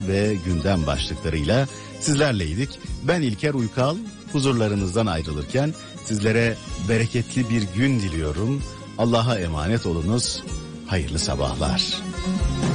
ve gündem başlıklarıyla sizlerleydik. Ben İlker Uykal, huzurlarınızdan ayrılırken sizlere bereketli bir gün diliyorum. Allah'a emanet olunuz. Hayırlı sabahlar.